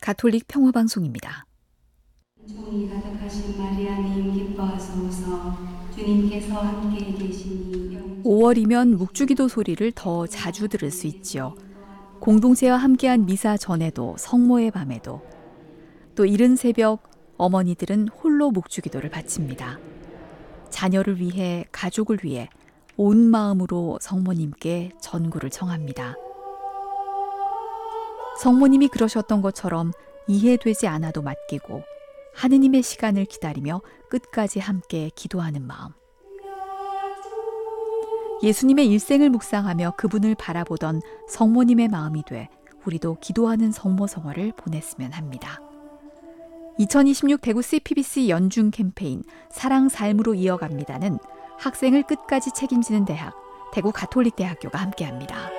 가톨릭 평화방송입니다. 총이 가득하신 마리아님 기뻐하소서. 주님께서 함께 계시니 5월이면 묵주기도 소리를 더 자주 들을 수 있지요. 공동체와 함께한 미사 전에도 성모의 밤에도 또 이른 새벽 어머니들은 홀로 묵주기도를 바칩니다. 자녀를 위해 가족을 위해 온 마음으로 성모님께 전구를 청합니다. 성모님이 그러셨던 것처럼 이해되지 않아도 맡기고 하느님의 시간을 기다리며 끝까지 함께 기도하는 마음. 예수님의 일생을 묵상하며 그분을 바라보던 성모님의 마음이 돼 우리도 기도하는 성모성화를 보냈으면 합니다. 2026 대구 CPBC 연중 캠페인 사랑 삶으로 이어갑니다는 학생을 끝까지 책임지는 대학 대구 가톨릭대학교가 함께합니다.